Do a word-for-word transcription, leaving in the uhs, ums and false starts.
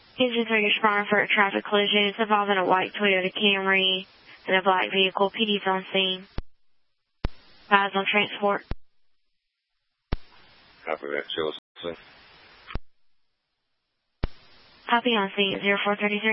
Engine three responding for a traffic collision. It's involving a white Toyota Camry and a black vehicle. P D's on scene. Eyes on transport. Copy that. Show us. Copy on scene. zero four three three.